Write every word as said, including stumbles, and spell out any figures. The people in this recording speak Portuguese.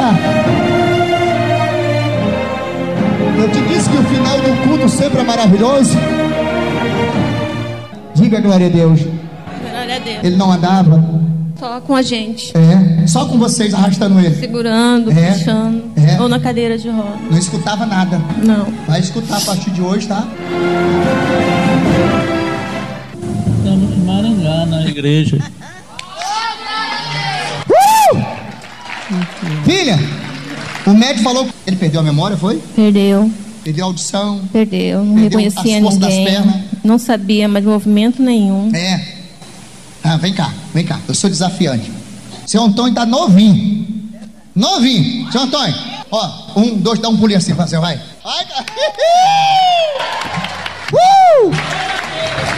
cá. Eu te disse que o final do culto sempre é maravilhoso. Diga glória a Deus. Glória a Deus. Ele não andava? Só com a gente. É, só com vocês arrastando ele. Segurando, É, puxando. é. Ou na cadeira de roda. Não escutava nada. Não. Vai escutar a partir de hoje, tá? Estamos em Maringá, na igreja. Uh! Filha, o médico falou que ele perdeu a memória, foi? Perdeu. Perdeu a audição. Perdeu. Não Perdeu reconhecia as forças das ninguém. pernas. Não sabia mais movimento nenhum. É. Ah, vem cá, vem cá. Eu sou desafiante. Seu Antônio tá novinho. Novinho. Seu Antônio, ó, um, dois, dá um pulinho assim, você vai. Vai, cara. Uh!